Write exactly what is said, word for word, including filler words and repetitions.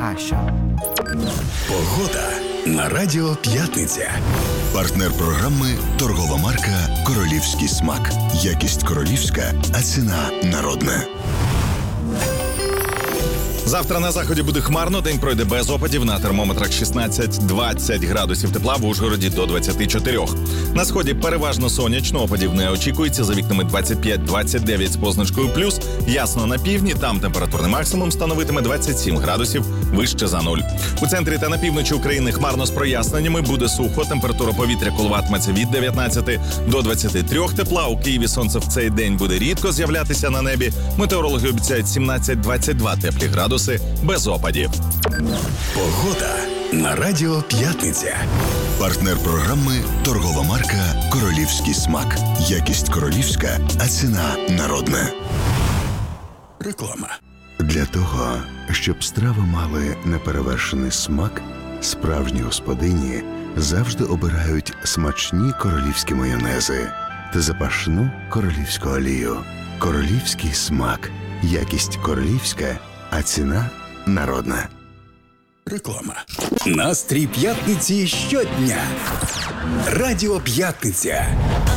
найкраща. Погода на Радіо П'ятниця. Партнер програми торгова марка «Королівський смак». Якість королівська, а ціна народна. Завтра на заході буде хмарно, день пройде без опадів, на термометрах шістнадцять-двадцять градусів тепла, в Ужгороді до двадцяти чотирьох. На сході переважно сонячно, опадів не очікується, за вікнами двадцять п'ять двадцять дев'ять з позначкою плюс. Ясно на півдні, там температурний максимум становитиме двадцять сім градусів, вище за нуль. У центрі та на півночі України хмарно з проясненнями, буде сухо, температура повітря коливатиметься від дев'ятнадцяти до двадцяти трьох тепла. У Києві сонце в цей день буде рідко з'являтися на небі. Метеорологи обіцяють сімнадцять-двадцять два теплі градуси без опадів. Погода на Радіо П'ятниця. Партнер програми торгова марка «Королівський смак». Якість королівська, а ціна народна. Реклама. Для того, щоб страви мали неперевершений смак, справжні господині завжди обирають смачні королівські майонези та запашну королівську олію. Королівський смак. Якість королівська, а ціна народна. Реклама. Настрій п'ятниці щодня. Радіо П'ятниця.